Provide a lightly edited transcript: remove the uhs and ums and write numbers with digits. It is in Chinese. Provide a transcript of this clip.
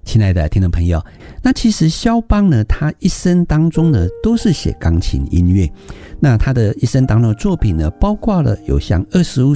亲爱的听众朋友，那其实萧邦呢，他一生当中呢都是写钢琴音乐。那他的一生当中的作品呢，包括了有像25